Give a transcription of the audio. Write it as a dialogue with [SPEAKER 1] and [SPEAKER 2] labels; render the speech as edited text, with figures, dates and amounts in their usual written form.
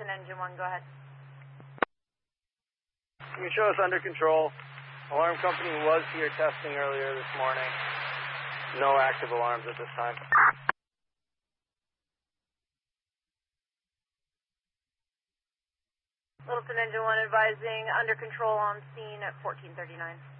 [SPEAKER 1] Littleton Engine 1, go ahead.
[SPEAKER 2] Can you show us under control? Alarm company was here testing earlier this morning. No active alarms at this time.
[SPEAKER 1] Littleton Engine 1 advising under control on scene at 1439.